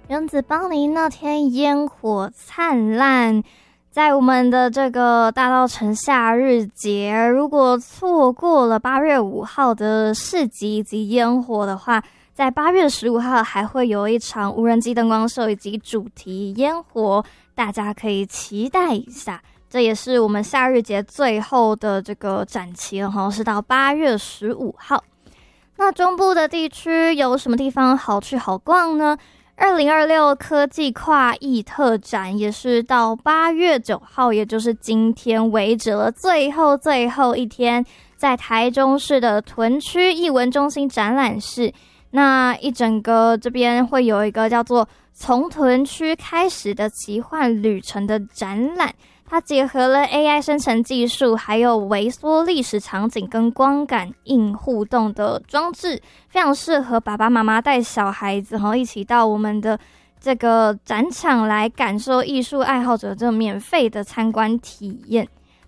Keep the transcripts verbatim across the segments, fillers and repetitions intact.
原子邦尼那天烟火灿烂，在我们的这个大稻埕夏日节，如果错过了八月五号的市集以及烟火的话，在八月十五号还会有一场无人机灯光秀以及主题烟火，大家可以期待一下。这也是我们夏日节最后的这个展期了齁，是到八月十五号。那中部的地区有什么地方好去好逛呢？二零二六科技跨艺特展也是到八月九号，也就是今天为止了，最后最后一天，在台中市的屯区艺文中心展览室。那一整个这边会有一个叫做从屯区开始的奇幻旅程的展览，它结合了 A I 生成技术，还有微缩历史场景跟光感应互动的装置，非常适合爸爸妈妈带小孩子一起到我们的这个展场来感受艺术爱好者这免费的参观体验。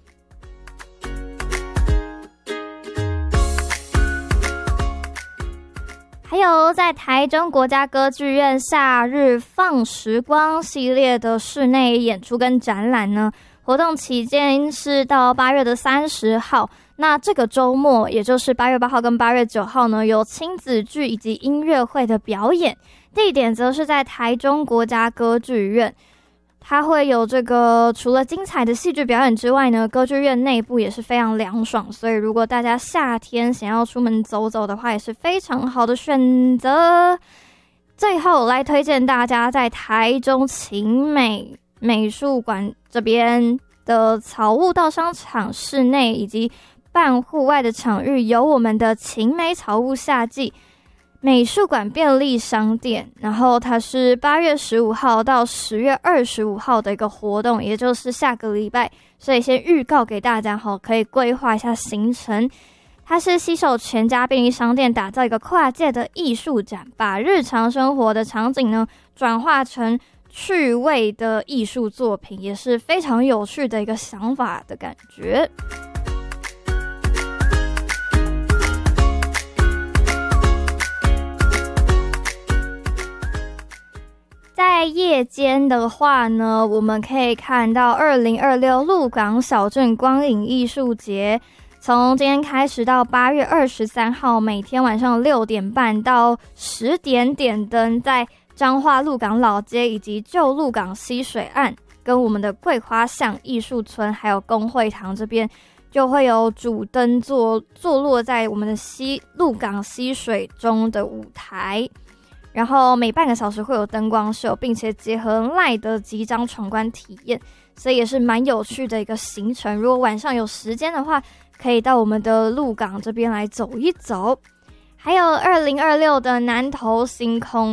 还有在台中国家歌剧院夏日放时光系列的室内演出跟展览呢，活动期间是到八月的三十号。那这个周末，也就是八月八号跟八月九号呢，有亲子剧以及音乐会的表演，地点则是在台中国家歌剧院。它会有这个除了精彩的戏剧表演之外呢，歌剧院内部也是非常凉爽，所以如果大家夏天想要出门走走的话，也是非常好的选择。最后来推荐大家在台中晴美美术馆这边的草悟道商场室内以及半户外的场域，有我们的晴美草悟夏季美术馆便利商店，然后它是八月十五号到十月二十五号的一个活动，也就是下个礼拜，所以先预告给大家齁，可以规划一下行程。它是携手全家便利商店打造一个跨界的艺术展，把日常生活的场景呢转化成趣味的艺术作品，也是非常有趣的一个想法的感觉。在夜间的话呢，我们可以看到二零二六鹿港小镇光影艺术节，从今天开始到八月二十三号，每天晚上六点半到十点点灯，在彰化鹿港老街以及旧鹿港溪水岸，跟我们的桂花巷艺术村还有公会堂这边，就会有主灯坐坐落在我们的溪鹿港溪水中的舞台。然后每半个小时会有灯光秀，并且结合赖的几张闯关体验，所以也是蛮有趣的一个行程。如果晚上有时间的话，可以到我们的鹿港这边来走一走。还有二零二六的南投星空